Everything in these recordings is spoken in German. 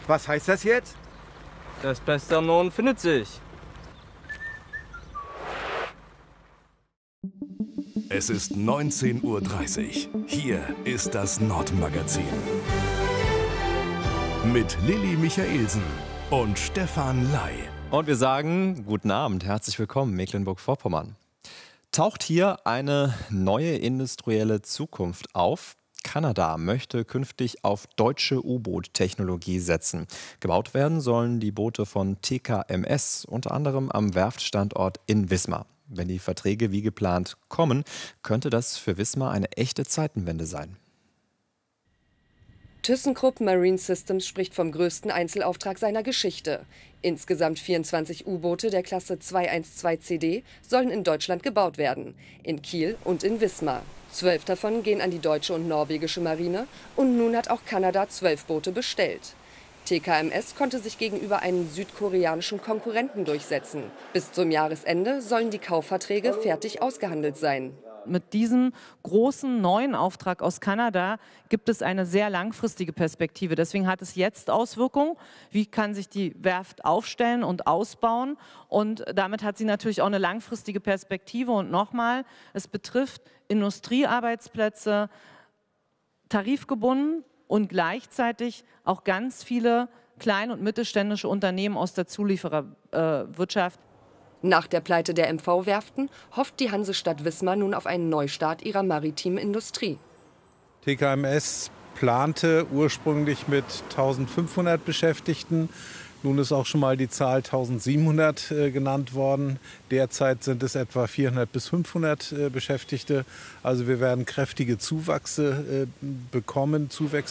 Was heißt das jetzt? Das Beste am Norden findet sich. Es ist 19:30 Uhr. Hier ist das Nordmagazin. Mit Lilly Michaelsen und Stefan Ley. Und wir sagen guten Abend, herzlich willkommen, Mecklenburg-Vorpommern. Taucht hier eine neue industrielle Zukunft auf? Kanada möchte künftig auf deutsche U-Boot-Technologie setzen. Gebaut werden sollen die Boote von TKMS, unter anderem am Werftstandort in Wismar. Wenn die Verträge wie geplant kommen, könnte das für Wismar eine echte Zeitenwende sein. ThyssenKrupp Marine Systems spricht vom größten Einzelauftrag seiner Geschichte. Insgesamt 24 U-Boote der Klasse 212CD sollen in Deutschland gebaut werden, in Kiel und in Wismar. 12 davon gehen an die deutsche und norwegische Marine und nun hat auch Kanada 12 Boote bestellt. TKMS konnte sich gegenüber einem südkoreanischen Konkurrenten durchsetzen. Bis zum Jahresende sollen die Kaufverträge fertig ausgehandelt sein. Mit diesem großen neuen Auftrag aus Kanada gibt es eine sehr langfristige Perspektive. Deswegen hat es jetzt Auswirkungen. Wie kann sich die Werft aufstellen und ausbauen? Und damit hat sie natürlich auch eine langfristige Perspektive. Und nochmal, es betrifft Industriearbeitsplätze, tarifgebunden und gleichzeitig auch ganz viele kleine und mittelständische Unternehmen aus der Zuliefererwirtschaft. Nach der Pleite der MV-Werften hofft die Hansestadt Wismar nun auf einen Neustart ihrer maritimen Industrie. TKMS plante ursprünglich mit 1500 Beschäftigten. Nun ist auch schon mal die Zahl 1700 genannt worden. Derzeit sind es etwa 400 bis 500 Beschäftigte. Also wir werden kräftige Zuwächse bekommen.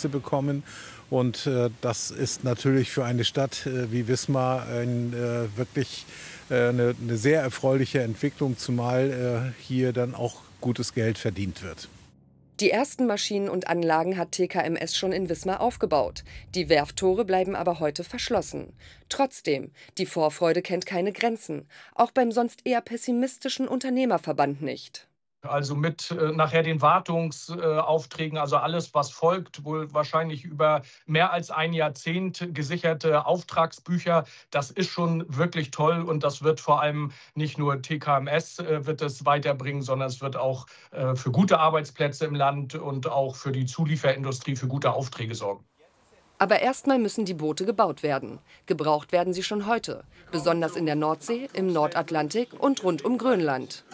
Und das ist natürlich für eine Stadt wie Wismar wirklich eine sehr erfreuliche Entwicklung, zumal hier dann auch gutes Geld verdient wird. Die ersten Maschinen und Anlagen hat TKMS schon in Wismar aufgebaut. Die Werfttore bleiben aber heute verschlossen. Trotzdem, die Vorfreude kennt keine Grenzen. Auch beim sonst eher pessimistischen Unternehmerverband nicht. Also mit nachher den Wartungsaufträgen, also alles, was folgt, wohl wahrscheinlich über mehr als ein Jahrzehnt gesicherte Auftragsbücher. Das ist schon wirklich toll und das wird vor allem nicht nur TKMS wird es weiterbringen, sondern es wird auch für gute Arbeitsplätze im Land und auch für die Zulieferindustrie für gute Aufträge sorgen. Aber erstmal müssen die Boote gebaut werden. Gebraucht werden sie schon heute, besonders in der Nordsee, im Nordatlantik und rund um Grönland.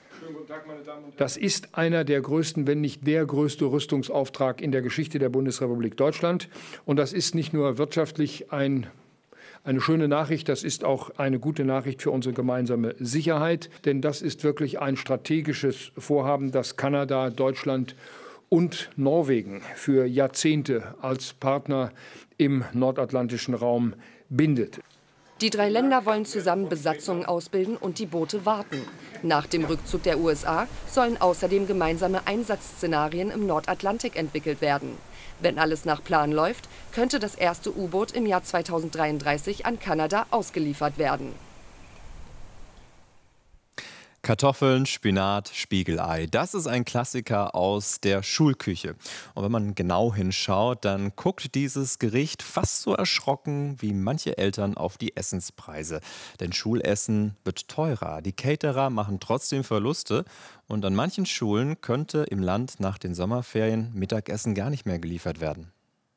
Das ist einer der größten, wenn nicht der größte Rüstungsauftrag in der Geschichte der Bundesrepublik Deutschland. Und das ist nicht nur wirtschaftlich eine schöne Nachricht, das ist auch eine gute Nachricht für unsere gemeinsame Sicherheit. Denn das ist wirklich ein strategisches Vorhaben, das Kanada, Deutschland und Norwegen für Jahrzehnte als Partner im nordatlantischen Raum bindet. Die drei Länder wollen zusammen Besatzungen ausbilden und die Boote warten. Nach dem Rückzug der USA sollen außerdem gemeinsame Einsatzszenarien im Nordatlantik entwickelt werden. Wenn alles nach Plan läuft, könnte das erste U-Boot im Jahr 2033 an Kanada ausgeliefert werden. Kartoffeln, Spinat, Spiegelei. Das ist ein Klassiker aus der Schulküche. Und wenn man genau hinschaut, dann guckt dieses Gericht fast so erschrocken wie manche Eltern auf die Essenspreise. Denn Schulessen wird teurer. Die Caterer machen trotzdem Verluste. Und an manchen Schulen könnte im Land nach den Sommerferien Mittagessen gar nicht mehr geliefert werden.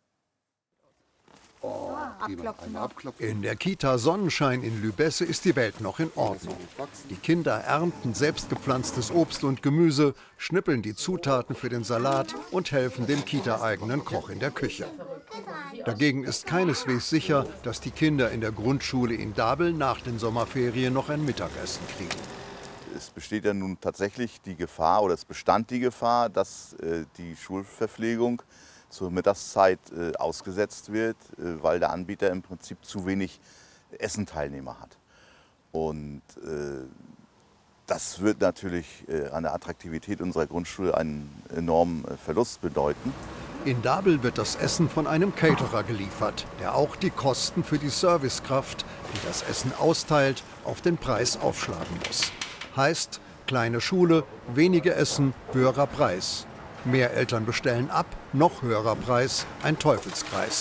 In der Kita Sonnenschein in Lübesse ist die Welt noch in Ordnung. Die Kinder ernten selbstgepflanztes Obst und Gemüse, schnippeln die Zutaten für den Salat und helfen dem Kita-eigenen Koch in der Küche. Dagegen ist keineswegs sicher, dass die Kinder in der Grundschule in Dabel nach den Sommerferien noch ein Mittagessen kriegen. Es besteht ja nun tatsächlich die Gefahr, oder es bestand die Gefahr, dass die Schulverpflegung zur Mittagszeit ausgesetzt wird, weil der Anbieter im Prinzip zu wenig Essenteilnehmer hat. Und das wird natürlich an der Attraktivität unserer Grundschule einen enormen Verlust bedeuten. In Dabel wird das Essen von einem Caterer geliefert, der auch die Kosten für die Servicekraft, die das Essen austeilt, auf den Preis aufschlagen muss. Heißt, kleine Schule, wenige Essen, höherer Preis. Mehr Eltern bestellen ab, noch höherer Preis, ein Teufelskreis.